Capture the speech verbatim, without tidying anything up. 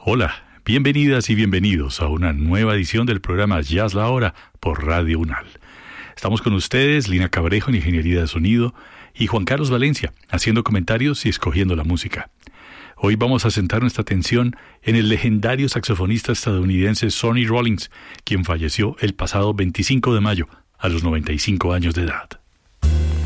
Hola, bienvenidas y bienvenidos a una nueva edición del programa Jazz La Hora por Radio UNAL. Estamos con ustedes, Lina Cabrejo en Ingeniería de Sonido y Juan Carlos Valencia haciendo comentarios y escogiendo la música. Hoy vamos a centrar nuestra atención en el legendario saxofonista estadounidense Sonny Rollins, quien falleció el pasado veinticinco de mayo a los noventa y cinco años de edad.